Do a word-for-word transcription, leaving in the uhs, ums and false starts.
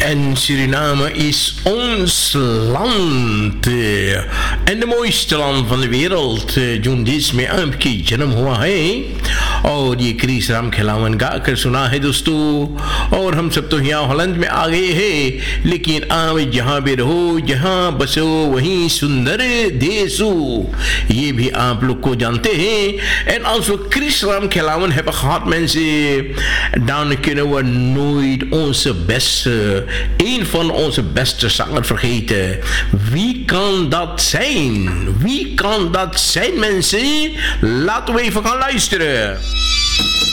En Suriname is ons land. En de mooiste land van de wereld. Jun dis में आपकी जन्म हुआ है और ये क्रिस राम खिलावन गा कर सुना है दोस्तों. और हम सब तो यहाँ हॉलैंड में आ गए हैं, लेकिन आप जहाँ भी रहो, जहाँ बसो, वहीं सुंदर देश हो, ये भी आप लोग को जानते हैं. En also Chris Ram Khelawan hebben gehad, mensen. Dan kunnen we nooit onze beste, een van onze beste zangers vergeten. Wie kan dat zijn? Wie kan dat zijn, mensen? Laten we even gaan luisteren.